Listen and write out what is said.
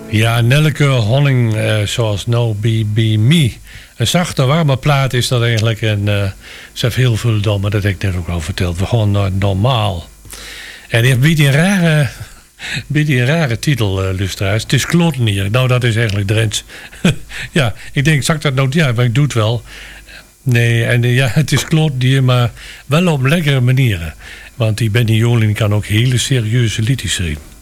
Ja, Nelleke Honning, zoals No Be Me. Een zachte, warme plaat is dat eigenlijk. En ze heeft heel veel dan, maar dat heb ik net ook al verteld. We gaan naar normaal. En die biedt een rare titel, luisteraars. Het is Klootenier. Nou, dat is eigenlijk Drents. Ja, ik denk, zag dat nou? Ja, maar ik doe het wel. Nee, en ja, het is Klootenier, maar wel op lekkere manieren. Want die Benny Jolien kan ook hele serieuze liedjes schrijven.